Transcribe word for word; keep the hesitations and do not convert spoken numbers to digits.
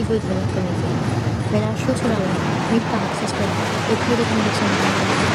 people cannot communicate. When our shows are alive, meet the access to every conviction.